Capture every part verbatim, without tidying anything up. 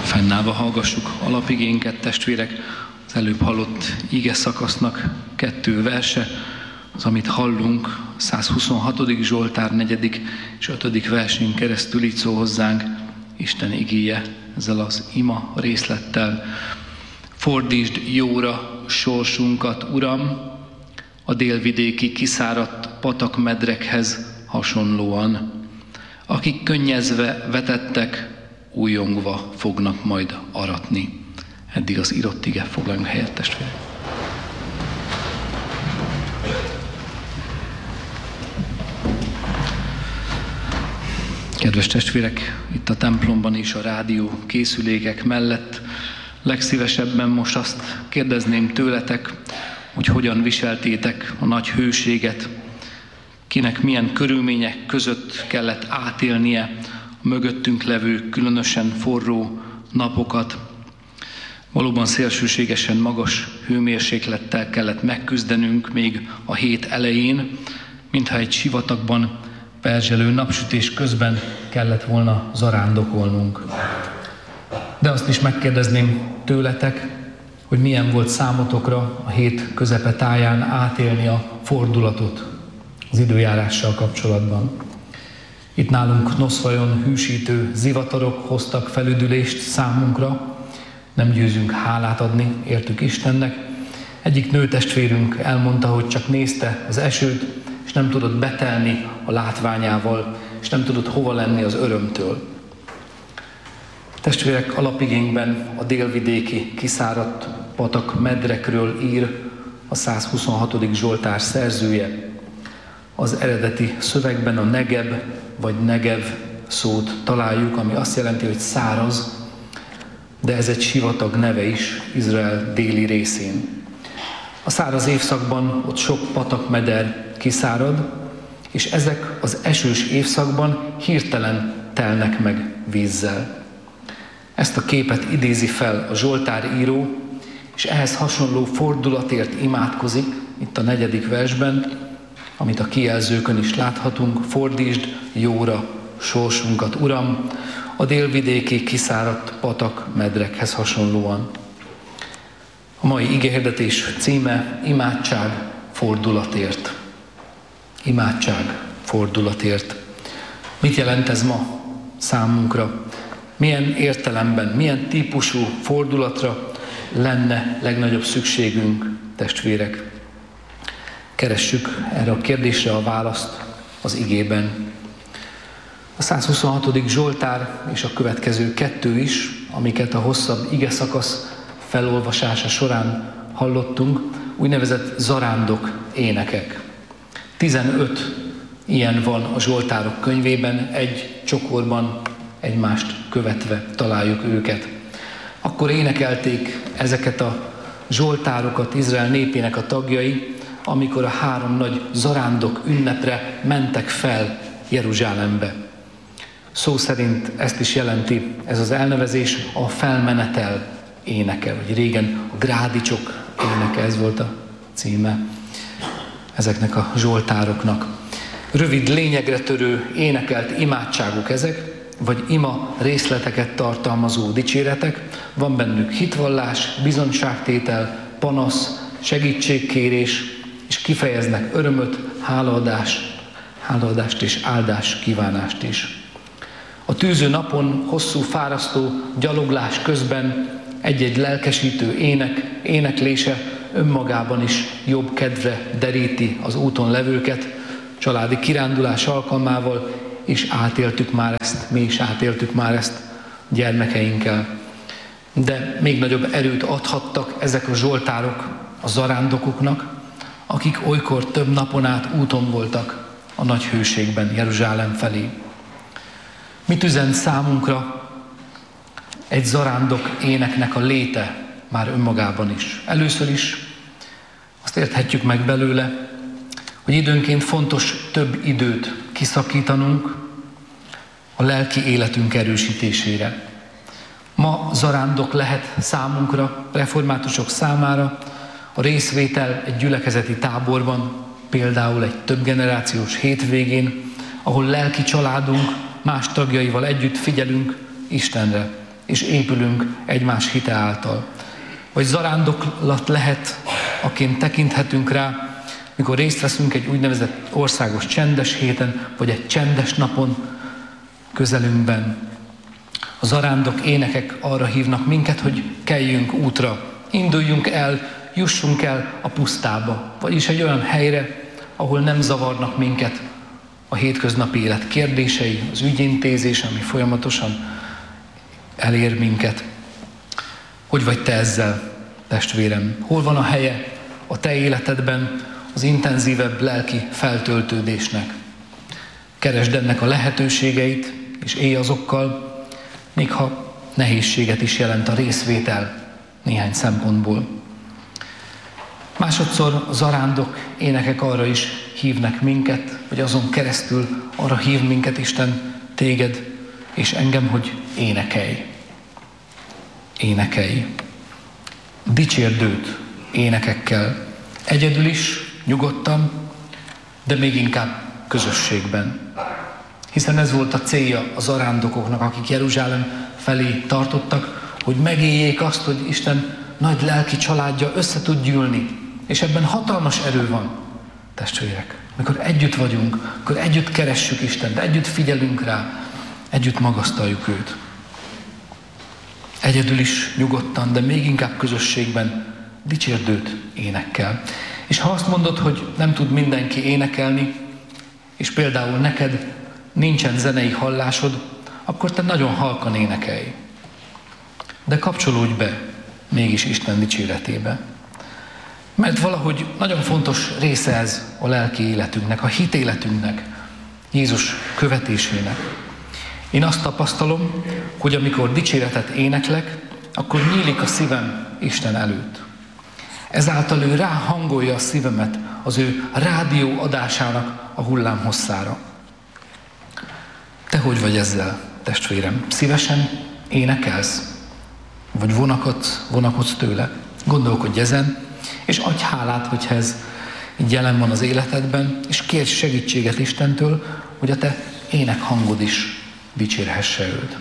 Fennállva hallgassuk alapigénket, testvérek, az előbb hallott ige szakasznak kettő verse, az, amit hallunk, százhuszonhatodik Zsoltár negyedik és ötödik versén keresztül így szól hozzánk Isten igéje ezzel az ima részlettel. Fordítsd jóra sorsunkat, Uram, a délvidéki kiszáradt patakmedrekhez hasonlóan. Akik könnyezve vetettek, újongva fognak majd aratni. Eddig az írott ige, foglaljunk helyet, testvérek. Kedves testvérek, itt a templomban is a rádió készülékek mellett legszívesebben most azt kérdezném tőletek, hogy hogyan viseltétek a nagy hőséget, kinek milyen körülmények között kellett átélnie a mögöttünk levő különösen forró napokat. Valóban szélsőségesen magas hőmérséklettel kellett megküzdenünk még a hét elején, mintha egy sivatagban perzselő napsütés közben kellett volna zarándokolnunk. De azt is megkérdezném tőletek, hogy milyen volt számotokra a hét közepetáján átélni a fordulatot az időjárással kapcsolatban. Itt nálunk noszvajon hűsítő zivatarok hoztak felüdülést számunkra, nem győzünk hálát adni, értük Istennek. Egyik nőtestvérünk elmondta, hogy csak nézte az esőt, és nem tudott betelni a látványával, és nem tudott hova lenni az örömtől. Testvérek, alapigénkben a délvidéki kiszáradt patak medrekről ír a százhuszonhatodik Zsoltár szerzője. Az eredeti szövegben a Negeb vagy Negev szót találjuk, ami azt jelenti, hogy száraz, de ez egy sivatag neve is Izrael déli részén. A száraz évszakban ott sok patakmeder kiszárad, és ezek az esős évszakban hirtelen telnek meg vízzel. Ezt a képet idézi fel a Zsoltár író, és ehhez hasonló fordulatért imádkozik, itt a negyedik versben, amit a kijelzőkön is láthatunk: fordítsd jóra sorsunkat, Uram, a délvidéki kiszáradt patak medrekhez hasonlóan. A mai igehirdetés címe imádság fordulatért. Imádság fordulatért. Mit jelent ez ma számunkra? Milyen értelemben, milyen típusú fordulatra lenne legnagyobb szükségünk, testvérek? Keressük erre a kérdésre a választ az igében. A százhuszonhatodik Zsoltár és a következő kettő is, amiket a hosszabb ige szakasz felolvasása során hallottunk, úgynevezett zarándok énekek. tizenöt ilyen van a Zsoltárok könyvében, egy csokorban egymást követve találjuk őket. Akkor énekelték ezeket a zsoltárokat Izrael népének a tagjai, amikor a három nagy zarándok ünnepre mentek fel Jeruzsálembe. Szó szerint ezt is jelenti ez az elnevezés, a felmenetel éneke, vagy régen a grádicsok éneke, ez volt a címe ezeknek a zsoltároknak. Rövid, lényegre törő énekelt imádságok ezek, vagy ima részleteket tartalmazó dicséretek. Van bennük hitvallás, bizonyságtétel, panasz, segítségkérés, és kifejeznek örömöt, hálaadást, hálaadást és áldás kívánást is. A tűző napon, hosszú, fárasztó gyaloglás közben egy-egy lelkesítő ének, éneklése önmagában is jobb kedvre deríti az úton levőket, családi kirándulás alkalmával, és átéltük már ezt, mi is átéltük már ezt gyermekeinkkel. De még nagyobb erőt adhattak ezek a zsoltárok a zarándokoknak, akik olykor több napon át úton voltak a nagy hőségben Jeruzsálem felé. Mit üzen számunkra egy zarándok éneknek a léte már önmagában is? Először is azt érthetjük meg belőle, hogy időnként fontos több időt kiszakítanunk a lelki életünk erősítésére. Ma zarándok lehet számunkra, reformátusok számára a részvétel egy gyülekezeti táborban, például egy többgenerációs hétvégén, ahol lelki családunk más tagjaival együtt figyelünk Istenre, és épülünk egymás hite által. Vagy zarándoklat lehet, aként tekinthetünk rá, mikor részt veszünk egy úgynevezett országos csendes héten, vagy egy csendes napon közelünkben. A zarándok énekek arra hívnak minket, hogy keljünk útra, induljunk el, jussunk el a pusztába, vagyis egy olyan helyre, ahol nem zavarnak minket a hétköznapi élet kérdései, az ügyintézés, ami folyamatosan elér minket. Hogy vagy te ezzel, testvérem? Hol van a helye a te életedben az intenzívebb lelki feltöltődésnek? Keresd ennek a lehetőségeit, és élj azokkal, még ha nehézséget is jelent a részvétel néhány szempontból. Másodszor a zarándok énekek arra is hívnak minket, vagy azon keresztül arra hív minket Isten, téged és engem, hogy énekelj. Énekelj. Dicsérd őt énekekkel. Egyedül is, nyugodtan, de még inkább közösségben. Hiszen ez volt a célja a zarándokoknak, akik Jeruzsálem felé tartottak, hogy megéljék azt, hogy Isten nagy lelki családja össze tud gyűlni. És ebben hatalmas erő van, testvérek. Amikor együtt vagyunk, akkor együtt keressük Istent, együtt figyelünk rá, együtt magasztaljuk őt. Egyedül is, nyugodtan, de még inkább közösségben dicsérd őt énekkel. És ha azt mondod, hogy nem tud mindenki énekelni, és például neked nincsen zenei hallásod, akkor te nagyon halkan énekelj. De kapcsolódj be mégis Isten dicséretébe. Mert valahogy nagyon fontos része ez a lelki életünknek, a hitéletünknek, Jézus követésének. Én azt tapasztalom, hogy amikor dicséretet éneklek, akkor nyílik a szívem Isten előtt. Ezáltal ő ráhangolja a szívemet az ő rádió adásának a hullámhosszára. Te hogy vagy ezzel, testvérem? Szívesen énekelsz? Vagy vonakodsz, vonakodsz tőle? Gondolkodj ezen, és adj hálát, hogyha ez így jelen van az életedben, és kérj segítséget Istentől, hogy a te énekhangod is dicsérhesse őt.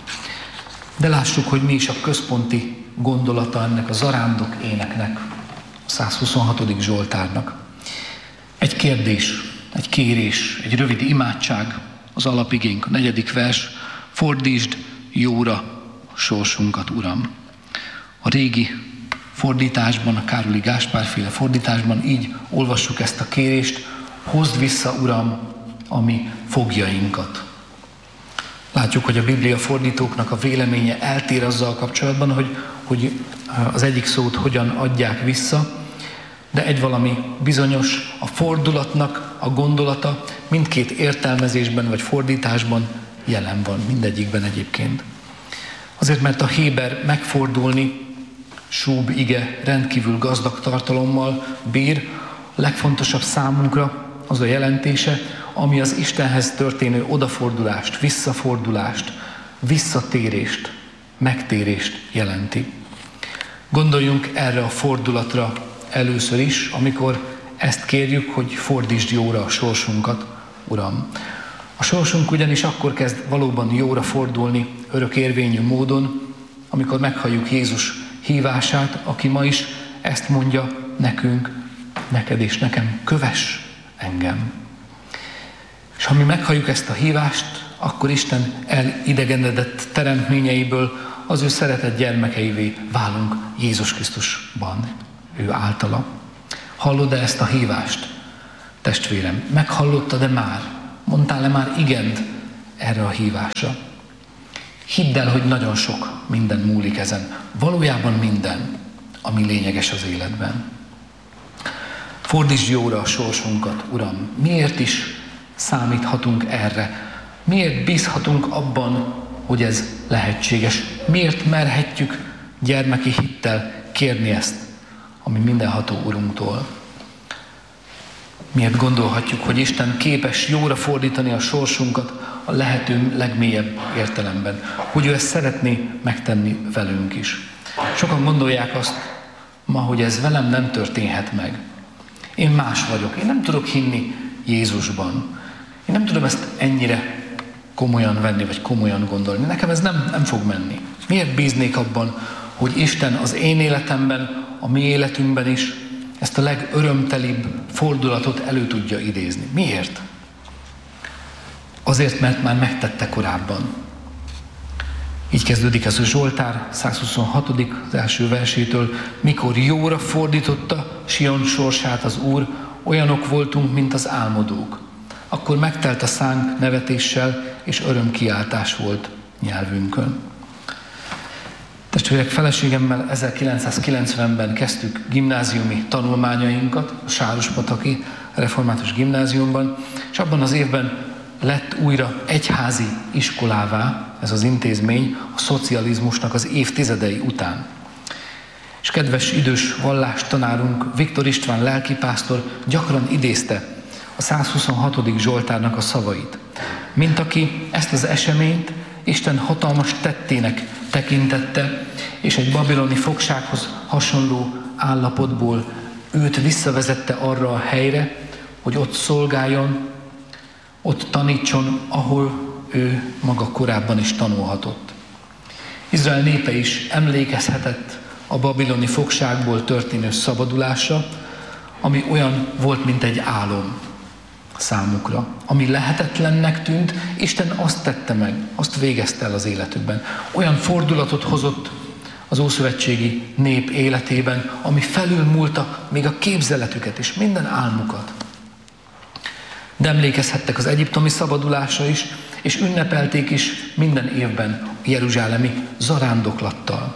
De lássuk, hogy mi is a központi gondolata ennek a zarándok éneknek, a százhuszonhatodik Zsoltárnak. Egy kérdés, egy kérés, egy rövid imádság, az alapigénk, a negyedik vers, fordítsd jóra sorsunkat, Uram. A régi fordításban, a Károli Gáspár-féle fordításban így olvassuk ezt a kérést, hozd vissza, Uram, a mi fogjainkat. Látjuk, hogy a Biblia fordítóknak a véleménye eltér azzal kapcsolatban, hogy, hogy az egyik szót hogyan adják vissza, de egy valami bizonyos, a fordulatnak a gondolata mindkét értelmezésben vagy fordításban jelen van, mindegyikben egyébként. Azért, mert a héber megfordulni, súb ige rendkívül gazdag tartalommal bír, a legfontosabb számunkra az a jelentése, ami az Istenhez történő odafordulást, visszafordulást, visszatérést, megtérést jelenti. Gondoljunk erre a fordulatra először is, amikor ezt kérjük, hogy fordítsd jóra a sorsunkat, Uram. A sorsunk ugyanis akkor kezd valóban jóra fordulni, örökérvényű módon, amikor meghalljuk Jézus hívását, aki ma is ezt mondja nekünk, neked és nekem, kövess engem. És ha mi meghalljuk ezt a hívást, akkor Isten elidegenedett teremtményeiből az ő szeretett gyermekeivé válunk Jézus Krisztusban, ő általa. Hallod-e ezt a hívást, testvérem? Meghallottad-e már? Mondtál-e már igent erre a hívásra? Hidd el, hogy nagyon sok minden múlik ezen. Valójában minden, ami lényeges az életben. Fordítsd jóra a sorsunkat, Uram. Miért is számíthatunk erre? Miért bízhatunk abban, hogy ez lehetséges? Miért merhetjük gyermeki hittel kérni ezt, ami mindenható Urunktól? Miért gondolhatjuk, hogy Isten képes jóra fordítani a sorsunkat a lehető legmélyebb értelemben? Hogy ő ezt szeretné megtenni velünk is. Sokan gondolják azt ma, hogy ez velem nem történhet meg. Én más vagyok. Én nem tudok hinni Jézusban. Én nem tudom ezt ennyire komolyan venni, vagy komolyan gondolni. Nekem ez nem, nem fog menni. Miért bíznék abban, hogy Isten az én életemben, a mi életünkben is ezt a legörömtelibb fordulatot elő tudja idézni? Miért? Azért, mert már megtette korábban. Így kezdődik ez a Zsoltár százhuszonhatodik az első versétől. Mikor jóra fordította Sion sorsát az Úr, olyanok voltunk, mint az álmodók. Akkor megtelt a szánk nevetéssel, és örömkiáltás volt nyelvünkön. Testvérek, feleségemmel ezerkilencszázkilencvenben kezdtük gimnáziumi tanulmányainkat, a Sárospataki Református Gimnáziumban, és abban az évben lett újra egyházi iskolává ez az intézmény a szocializmusnak az évtizedei után. És kedves idős vallástanárunk, Viktor István lelkipásztor gyakran idézte a százhuszonhatodik Zsoltárnak a szavait, mint aki ezt az eseményt Isten hatalmas tettének tekintette, és egy babiloni fogsághoz hasonló állapotból őt visszavezette arra a helyre, hogy ott szolgáljon, ott tanítson, ahol ő maga korábban is tanulhatott. Izrael népe is emlékezhetett a babiloni fogságból történő szabadulásra, ami olyan volt, mint egy álom számukra. Ami lehetetlennek tűnt, Isten azt tette meg, azt végezte el az életükben. Olyan fordulatot hozott az ószövetségi nép életében, ami felülmúlta még a képzeletüket és minden álmukat. De emlékezhettek az egyiptomi szabadulásra is, és ünnepelték is minden évben jeruzsálemi zarándoklattal.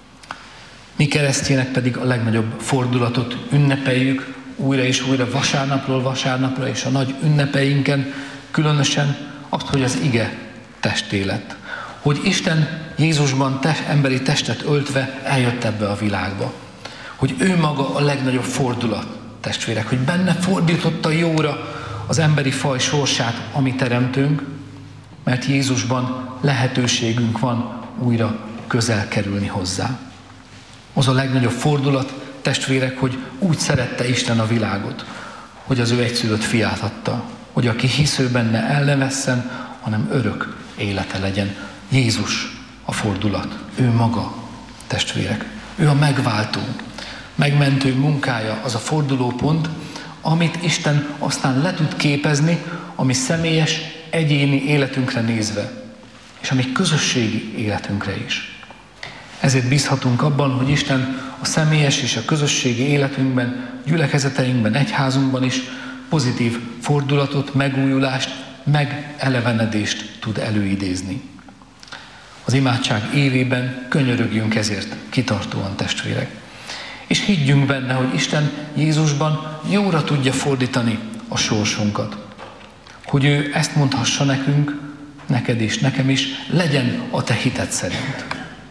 Mi keresztjének pedig a legnagyobb fordulatot ünnepeljük újra és újra, vasárnapról vasárnapra, és a nagy ünnepeinken különösen azt, hogy az ige testé lett. Hogy Isten Jézusban test, emberi testet öltve eljött ebbe a világba. Hogy ő maga a legnagyobb fordulat, testvérek, hogy benne fordította jóra az emberi faj sorsát, ami teremtünk, mert Jézusban lehetőségünk van újra közel kerülni hozzá. Az a legnagyobb fordulat, testvérek, hogy úgy szerette Isten a világot, hogy az ő egyszülött fiát adta, hogy aki hisz ő benne el ne vesszen, hanem örök élete legyen. Jézus a fordulat, ő maga, testvérek. Ő a megváltó, megmentő munkája az a fordulópont, amit Isten aztán le tud képezni a mi személyes, egyéni életünkre nézve, és a mi közösségi életünkre is. Ezért bízhatunk abban, hogy Isten a személyes és a közösségi életünkben, gyülekezeteinkben, egyházunkban is pozitív fordulatot, megújulást, megelevenedést tud előidézni. Az imádság évében könyörögjünk ezért kitartóan, testvérek. És higgyünk benne, hogy Isten Jézusban jóra tudja fordítani a sorsunkat. Hogy ő ezt mondhassa nekünk, neked és nekem is, legyen a te hited szerint.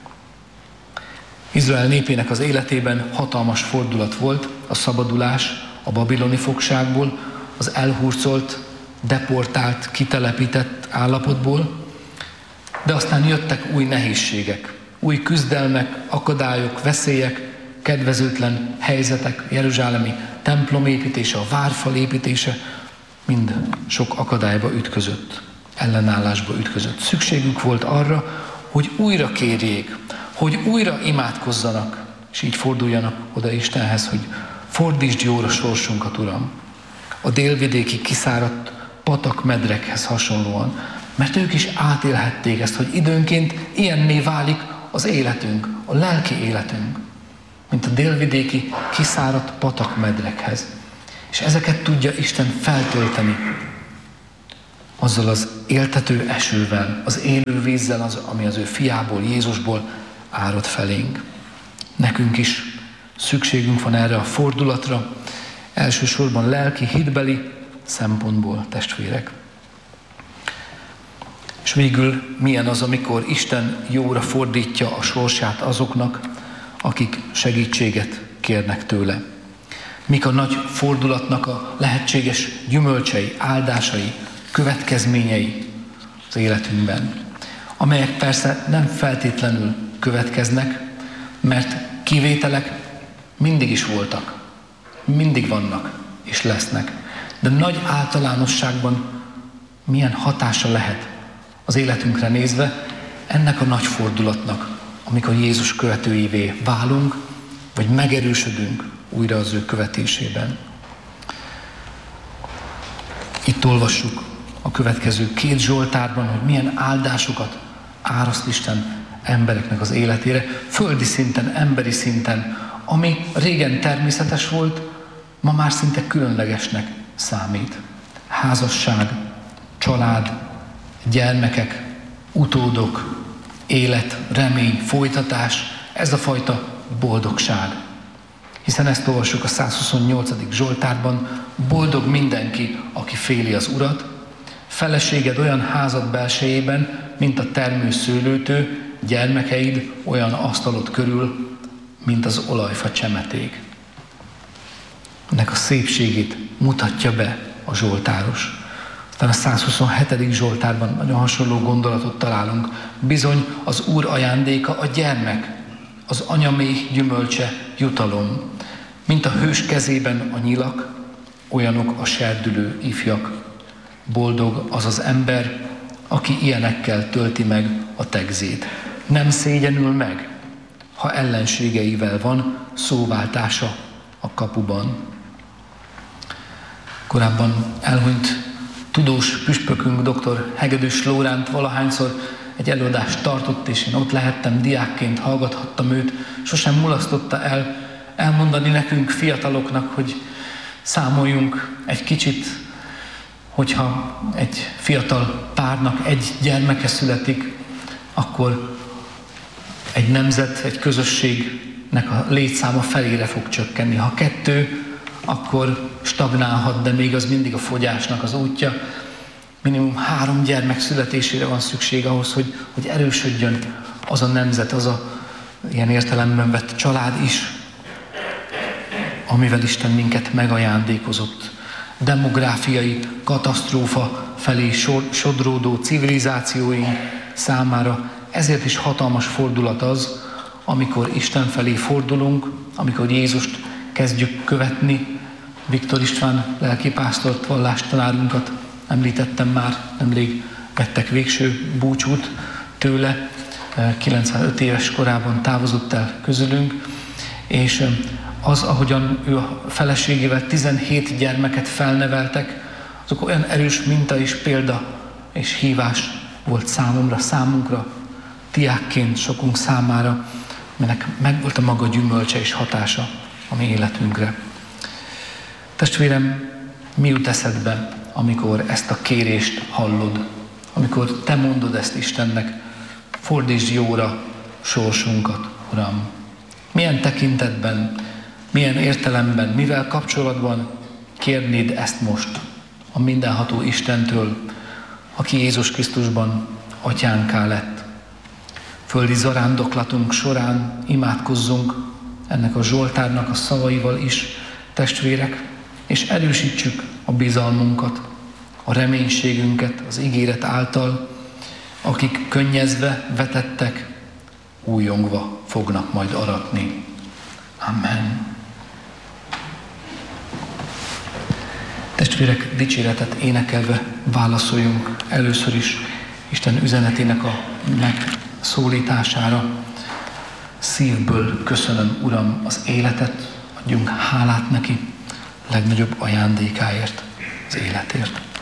Izrael népének az életében hatalmas fordulat volt, a szabadulás a babiloni fogságból, az elhurcolt, deportált, kitelepített állapotból, de aztán jöttek új nehézségek, új küzdelmek, akadályok, veszélyek, kedvezőtlen helyzetek, jeruzsálemi templom építése, a várfal építése, mind sok akadályba ütközött, ellenállásba ütközött. Szükségük volt arra, hogy újra kérjék, hogy újra imádkozzanak, és így forduljanak oda Istenhez, hogy fordítsd jóra sorsunkat, Uram, a délvidéki kiszáradt patak medrekhez hasonlóan, mert ők is átélhették ezt, hogy időnként ilyenné válik az életünk, a lelki életünk, mint a délvidéki kiszáradt patak medrekhez. És ezeket tudja Isten feltölteni azzal az éltető esővel, az élő vízzel, az, ami az ő fiából, Jézusból árad felénk. Nekünk is szükségünk van erre a fordulatra, elsősorban lelki, hitbeli szempontból, testvérek. És végül milyen az, amikor Isten jóra fordítja a sorsát azoknak, akik segítséget kérnek tőle. Mik a nagy fordulatnak a lehetséges gyümölcsei, áldásai, következményei az életünkben, amelyek persze nem feltétlenül következnek, mert kivételek mindig is voltak, mindig vannak és lesznek, de nagy általánosságban milyen hatása lehet az életünkre nézve, ennek a nagy fordulatnak, amikor Jézus követőivé válunk, vagy megerősödünk újra az ő követésében. Itt olvassuk a következő két Zsoltárban, hogy milyen áldásokat áraszt Isten embereknek az életére, földi szinten, emberi szinten, ami régen természetes volt, ma már szinte különlegesnek számít. Házasság, család, gyermekek, utódok, élet, remény, folytatás, ez a fajta boldogság. Hiszen ezt olvassuk a százhuszonnyolcadik Zsoltárban, boldog mindenki, aki féli az Urat, feleséged olyan házad belsejében, mint a termő szőlőtő, gyermekeid olyan asztalod körül, mint az olajfa csemeték. Ennek a szépségét mutatja be a zsoltáros. Aztán a százhuszonhetedik Zsoltárban nagyon hasonló gondolatot találunk. Bizony az Úr ajándéka a gyermek, az anyaméh gyümölcse jutalom. Mint a hős kezében a nyilak, olyanok a serdülő ifjak. Boldog az az ember, aki ilyenekkel tölti meg a tegzét. Nem szégyenül meg, ha ellenségeivel van szóváltása a kapuban. Korábban elhunyt tudós püspökünk, dr. Hegedűs Lóránt valahányszor egy előadást tartott, és én ott lehettem, diákként hallgathattam őt, sosem mulasztotta el elmondani nekünk fiataloknak, hogy számoljunk egy kicsit, hogyha egy fiatal párnak egy gyermeke születik, akkor egy nemzet, egy közösségnek a létszáma felére fog csökkenni. Ha kettő, akkor stagnálhat, de még az mindig a fogyásnak az útja. Minimum három gyermek születésére van szükség ahhoz, hogy, hogy erősödjön az a nemzet, az a ilyen értelemben vett család is, amivel Isten minket megajándékozott. Demográfiai katasztrófa felé sodródó civilizációink számára ezért is hatalmas fordulat az, amikor Isten felé fordulunk, amikor Jézust kezdjük követni. Viktor István lelkipásztort, vallástanárunkat említettem már, nemrég vettek végső búcsút tőle, kilencvenöt éves korában távozott el közülünk, és az, ahogyan ő a feleségével tizenhét gyermeket felneveltek, azok olyan erős minta és példa és hívás volt számomra, számunkra, diákként sokunk számára, aminek megvolt a maga gyümölcse és hatása a mi életünkre. Testvérem, mi jut eszedbe, amikor ezt a kérést hallod, amikor te mondod ezt Istennek, fordítsd jóra sorsunkat, Uram. Milyen tekintetben, milyen értelemben, mivel kapcsolatban kérnéd ezt most a mindenható Istentől, aki Jézus Krisztusban atyánká lett. Földi zarándoklatunk során imádkozzunk ennek a Zsoltárnak a szavaival is, testvérek, és erősítsük a bizalmunkat, a reménységünket az ígéret által, akik könnyezve vetettek, újongva fognak majd aratni. Amen. Testvérek, dicséretet énekelve válaszoljunk először is Isten üzenetének a megszólítására. Szívből köszönöm, Uram, az életet, adjunk hálát neki, legnagyobb ajándékáért, az életért.